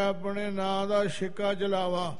ਆਪਣੇ ਨਾਂ ਦਾ ਸਿੱਕਾ ਜਲਾਵਾਂ।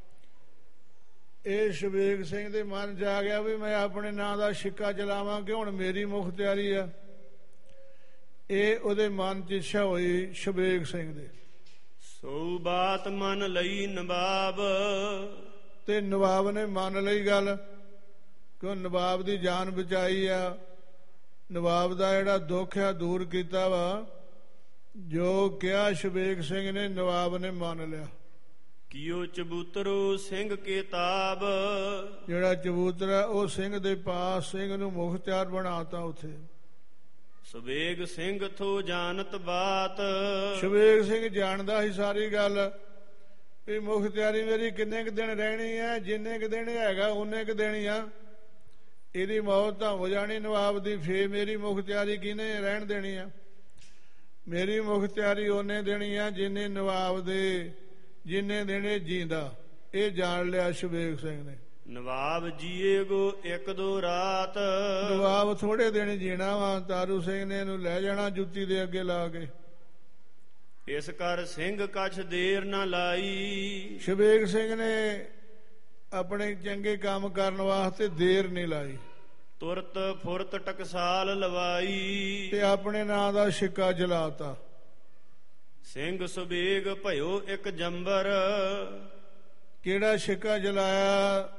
ਇਹ ਸ਼ਬੀਕ ਸਿੰਘ ਦੇ ਮਨ 'ਚ ਆ ਗਿਆ ਵੀ ਮੈਂ ਆਪਣੇ ਨਾਂ ਦਾ ਸਿੱਕਾ ਜਲਾਵਾਂ ਕਿ ਹੁਣ ਮੇਰੀ ਮੁਖਤਿਆਰੀ ਆ। ਇਹ ਉਹਦੇ ਮਨ 'ਚ ਇੱਛਾ ਹੋਈ ਸ਼ਬੀਕ ਸਿੰਘ ਦੇ। ਸੋ ਬਾਤ ਮੰਨ ਲਈ ਨਵਾਬ, ਤੇ ਨਵਾਬ ਨੇ ਮੰਨ ਲਈ ਗੱਲ ਕਿ ਨਵਾਬ ਦੀ ਜਾਨ ਬਚਾਈ ਆ, ਨਵਾਬ ਦਾ ਜਿਹੜਾ ਦੁੱਖ ਆ ਦੂਰ ਕੀਤਾ ਵਾ। ਜੋ ਕਿਹਾ ਸ਼ਬੀਕ ਸਿੰਘ ਨੇ ਨਵਾਬ ਨੇ ਮੰਨ ਲਿਆ। ਕਿਉ ਚਬੂਤਰੋ ਸਿੰਘ ਕੇ ਤਾਬ, ਜਿਹੜਾ ਚਬੂਤਰਾ ਉਹ ਸਿੰਘ ਦੇ ਪਾਸ ਸਿੰਘ ਨੂੰ ਮੁਖਤਿਆਰ ਬਣਾਤਾ। ਉੱਥੇ ਸ਼ਬੀਕ ਸਿੰਘ ਥੋ ਜਾਣਤ ਬਾਤ, ਸ਼ਬੀਕ ਸਿੰਘ ਜਾਣਦਾ ਸੀ ਸਾਰੀ ਗੱਲ ਵੀ ਮੁਖਤਿਆਰੀ ਮੇਰੀ ਕਿੰਨੇ ਕੁ ਦਿਨ ਰਹਿਣੀ ਆ, ਜਿੰਨੇ ਕੁ ਦਿਨ ਹੈਗਾ ਉਹਨੇ ਕੁ ਦੇਣੀ ਆ। ਇਹਦੀ ਮੌਤ ਤਾਂ ਹੋ ਜਾਣੀ ਨਵਾਬ ਦੀ, ਫੇਰ ਮੇਰੀ ਮੁਖਤਿਆਰੀ ਕਿਹਨੇ ਰਹਿਣ ਦੇਣੀ ਆ। ਮੇਰੀ ਮੁਖਤਿਆਰੀ ਉਹਨੇ ਦੇਣੀ ਆ ਜਿੰਨੇ ਨਵਾਬ ਦੇ ਜਿੰਨੇ ਦਿਨੇ ਜੀਂਦਾ। ਇਹ ਜਾਣ ਲਿਆ ਸ਼ਬੀਕ ਸਿੰਘ ਨੇ। ਨਵਾਬ ਜੀਏ ਗੋ ਇੱਕ ਦੋ ਰਾਤ, ਨਵਾਬ ਥੋੜੇ ਦਿਨ ਜੀਣਾ ਵਾ। ਤਾਰੂ ਸਿੰਘ ਨੇ ਇਹਨੂੰ ਲੈ ਜਾਣਾ ਜੁੱਤੀ ਦੇ ਅੱਗੇ ਲਾ ਕੇ। ਇਸ ਕਰ ਸਿੰਘ ਕਛ ਦੇਰ ਨਾ ਲਾਈ, ਸ਼ਬੀਕ ਸਿੰਘ ਨੇ ਆਪਣੇ ਚੰਗੇ ਕੰਮ ਕਰਨ ਵਾਸਤੇ ਦੇਰ ਨਹੀਂ ਲਾਈ। ਤੁਰਤ ਫੁਰਤ ਟਕਸਾਲ ਲਵਾਈ, ਤੇ ਆਪਣੇ ਨਾਂ ਦਾ ਸਿੱਕਾ ਜਲਾਤਾ। ਸਿੰਘ ਸ਼ਬੀਕ ਭਇਓ ਇੱਕ ਜੰਬਰ, ਕਿਹੜਾ ਸਿੱਕਾ ਜਲਾਇਆ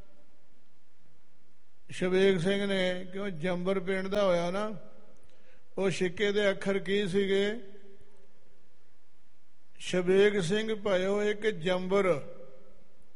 ਸ਼ਬੀਕ ਸਿੰਘ ਨੇ? ਕਿਉਂ ਜੰਬਰ ਪਿੰਡ ਦਾ ਹੋਇਆ ਨਾ। ਉਹ ਸਿੱਕੇ ਦੇ ਅੱਖਰ ਕੀ ਸੀਗੇ? ਸ਼ਬੀਕ ਸਿੰਘ ਭਇਓ ਇੱਕ ਜੰਬਰ।